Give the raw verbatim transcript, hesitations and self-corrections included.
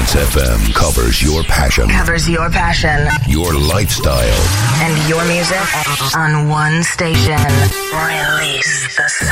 Dance F M covers your passion. Covers your passion. Your lifestyle. And your music on one station. Release the